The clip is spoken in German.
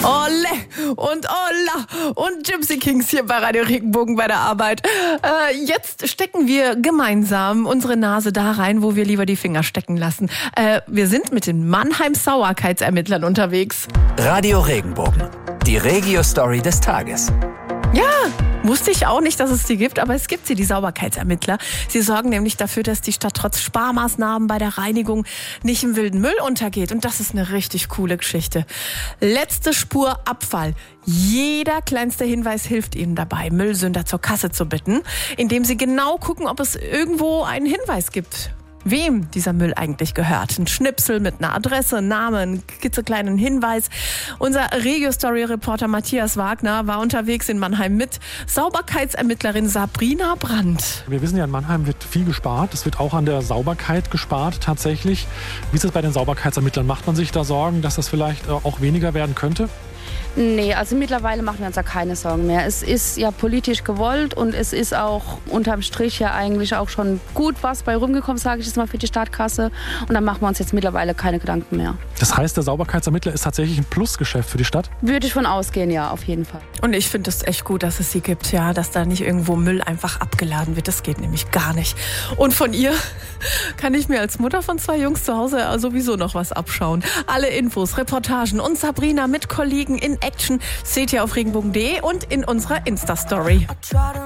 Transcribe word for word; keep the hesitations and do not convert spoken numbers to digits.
Olle und Olla und Gypsy Kings hier bei Radio Regenbogen bei der Arbeit. Äh, jetzt stecken wir gemeinsam unsere Nase da rein, wo wir lieber die Finger stecken lassen. Äh, wir sind mit den Mannheim Sauberkeitsermittlern unterwegs. Radio Regenbogen, die Regio-Story des Tages. Ja, wusste ich auch nicht, dass es die gibt, aber es gibt sie, die Sauberkeitsermittler. Sie sorgen nämlich dafür, dass die Stadt trotz Sparmaßnahmen bei der Reinigung nicht im wilden Müll untergeht. Und das ist eine richtig coole Geschichte. Letzte Spur Abfall. Jeder kleinste Hinweis hilft ihnen dabei, Müllsünder zur Kasse zu bitten, indem sie genau gucken, ob es irgendwo einen Hinweis gibt, wem dieser Müll eigentlich gehört. Ein Schnipsel mit einer Adresse, Name, einen klitzekleinen Hinweis. Unser Regio-Story-Reporter Matthias Wagner war unterwegs in Mannheim mit Sauberkeitsermittlerin Sabrina Brandt. Wir wissen ja, in Mannheim wird viel gespart. Es wird auch an der Sauberkeit gespart tatsächlich. Wie ist es bei den Sauberkeitsermittlern? Macht man sich da Sorgen, dass das vielleicht auch weniger werden könnte? Nee, also mittlerweile machen wir uns da keine Sorgen mehr. Es ist ja politisch gewollt und es ist auch unterm Strich ja eigentlich auch schon gut was bei rumgekommen, sage ich jetzt mal, für die Stadtkasse. Und dann machen wir uns jetzt mittlerweile keine Gedanken mehr. Das heißt, der Sauberkeitsermittler ist tatsächlich ein Plusgeschäft für die Stadt? Würde ich von ausgehen, ja, auf jeden Fall. Und ich finde es echt gut, dass es sie gibt, ja, dass da nicht irgendwo Müll einfach abgeladen wird. Das geht nämlich gar nicht. Und von ihr kann ich mir als Mutter von zwei Jungs zu Hause sowieso noch was abschauen. Alle Infos, Reportagen und Sabrina mit Kollegen in Action seht ihr auf regenbogen punkt de und in unserer Insta-Story.